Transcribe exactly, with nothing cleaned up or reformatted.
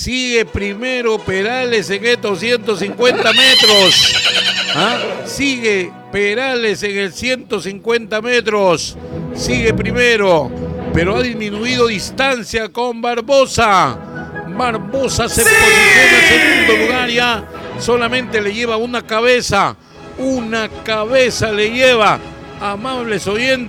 Sigue primero Perales en estos ciento cincuenta metros. ¿Ah? Sigue Perales en el ciento cincuenta metros. Sigue primero, pero ha disminuido distancia con Barbosa. Barbosa se posiciona en segundo lugar ya. Solamente le lleva una cabeza. Una cabeza le lleva, amables oyentes.